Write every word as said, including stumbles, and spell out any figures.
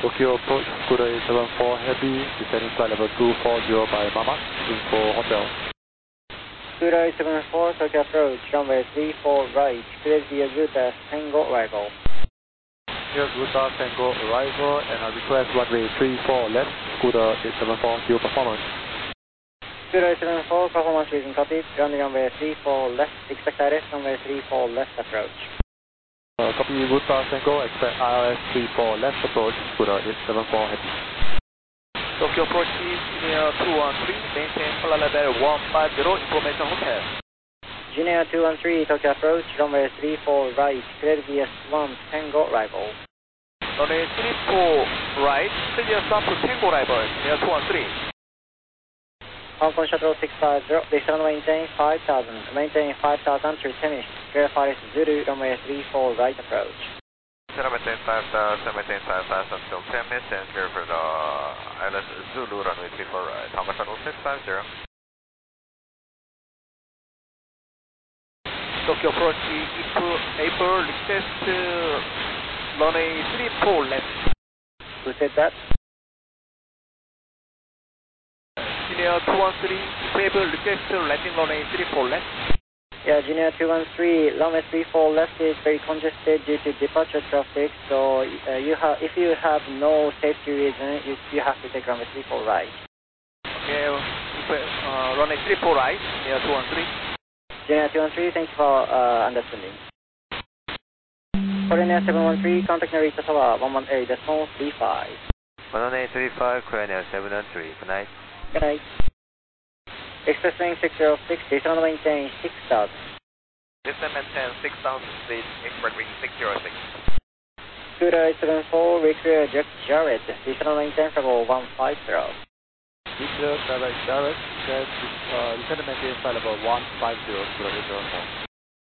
Tokyo approach, Scooter eight seven four Heavy, descending flight level two four zero by Mama, info hotel. Scooter eight seven four, Tokyo approach, runway three four right, clear via Utah, Tango arrival. Here's Utah Tango arrival, and I request runway three four left, Scooter eight seven four, due performance. Scooter eight seven four, performance reason copied, running runway three four left, expect I R S runway three four left approach. Uh, copy Utah Tango, expect I R S three four left approach, Scooter eight seven four Heavy. Tokyo approach is near two one three, maintain flight level one five zero, information hotel. Junior two one three, Tokyo approach, runway three four right, clear V S one, Tango arrival. Runway three four right, clear stop to Tango arrival, near two one three. Hong Kong Shuttle six five zero, descend maintain five thousand, maintain five thousand to Temis, verify is Zulu, runway three four right approach. Maintain five thousand, maintain five thousand till Temis, and clear for the island Zulu, runway three four right, Hong Kong Shuttle six five zero. Tokyo approach, April, April request uh, runway three four left. Who said that? Junior two one three, April request landing runway three four left. Yeah, Junior two one three, runway three four left is very congested due to departure traffic, so uh, you have, if you have no safety reason, you, you have to take runway three four right. Okay, uh, runway three four right, near two one three. Junior two one three, thank you for uh, understanding. Korean seven one three, contact Narita Tower one one eight decimal three five. one one eight three five, Korean seven one three, good night. Good night. Express lane six zero six, descend maintain six thousand. Descend maintain six thousand feet, express wing six zero six. Scooter eight seven four, recreate Jack Jarrett, descend maintain level one five zero. Victor, direct Jarrett, descend, uh, descend maintain flight level one five zero, Scooter eight seven four.